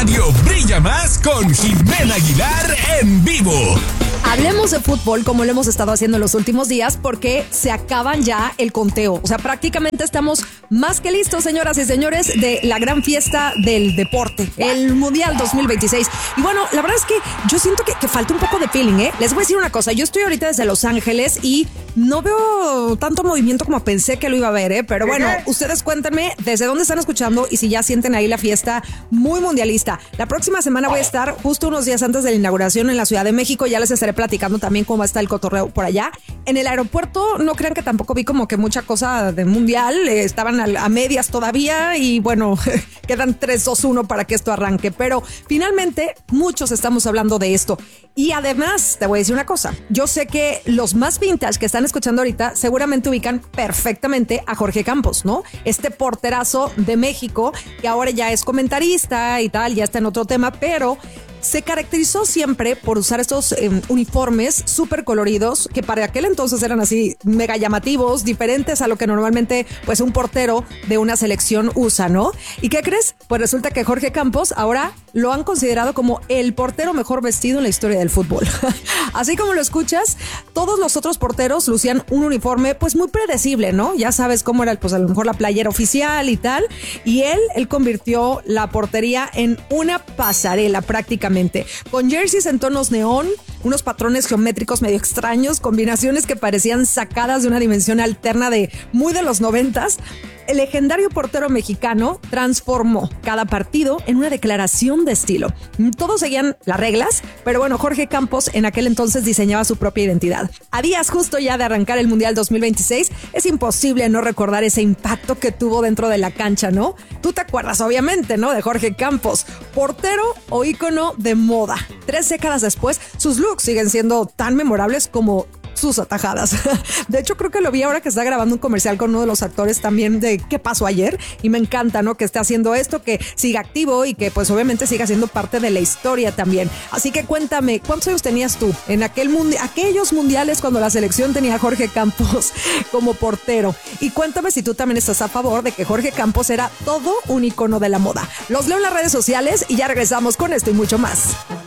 radio brilla más con Jimena Aguilar en vivo. Hablemos de fútbol como lo hemos estado haciendo en los últimos días porque se acaban ya el conteo. O sea, prácticamente estamos más que listos, señoras y señores, de la gran fiesta del deporte, el Mundial 2026. Y bueno, la verdad es que yo siento que falta un poco de feeling, ¿eh? Les voy a decir una cosa, yo estoy ahorita desde Los Ángeles y no veo tanto movimiento como pensé que lo iba a ver, ¿eh? Pero bueno, ustedes cuéntenme desde dónde están escuchando y si ya sienten ahí la fiesta muy mundialista. La próxima semana voy a estar justo unos días antes de la inauguración en la Ciudad de México. Ya les estaré platicando también cómo está el cotorreo por allá. En el aeropuerto no crean que tampoco vi como que mucha cosa de mundial. Estaban a medias todavía y bueno, quedan 3-2-1 para que esto arranque. Pero finalmente muchos estamos hablando de esto. Y además te voy a decir una cosa. Yo sé que los más vintage que están escuchando ahorita seguramente ubican perfectamente a Jorge Campos, ¿no? Este porterazo de México que ahora ya es comentarista y tal, ya está en otro tema, pero se caracterizó siempre por usar estos uniformes súper coloridos que para aquel entonces eran así mega llamativos, diferentes a lo que normalmente pues un portero de una selección usa, ¿no? ¿Y qué crees? Pues resulta que Jorge Campos ahora lo han considerado como el portero mejor vestido en la historia del fútbol. Así como lo escuchas, todos los otros porteros lucían un uniforme pues muy predecible, ¿no? Ya sabes cómo era pues a lo mejor la playera oficial y tal, y él convirtió la portería en una pasarela prácticamente, con jerseys en tonos neón, unos patrones geométricos medio extraños, combinaciones que parecían sacadas de una dimensión alterna de muy de los 90s. El legendario portero mexicano transformó cada partido en una declaración de estilo. Todos seguían las reglas, pero bueno, Jorge Campos en aquel entonces diseñaba su propia identidad. A días justo ya de arrancar el Mundial 2026, es imposible no recordar ese impacto que tuvo dentro de la cancha, ¿no? Tú te acuerdas, obviamente, ¿no? De Jorge Campos, portero o ícono de moda. 3 décadas después, sus looks siguen siendo tan memorables como sus atajadas. De hecho, creo que lo vi ahora que está grabando un comercial con uno de los actores también de ¿Qué pasó ayer? Y me encanta, ¿no? Que esté haciendo esto, que siga activo y que pues obviamente siga siendo parte de la historia también. Así que cuéntame, ¿cuántos años tenías tú en aquellos mundiales cuando la selección tenía a Jorge Campos como portero? Y cuéntame si tú también estás a favor de que Jorge Campos era todo un icono de la moda. Los leo en las redes sociales y ya regresamos con esto y mucho más.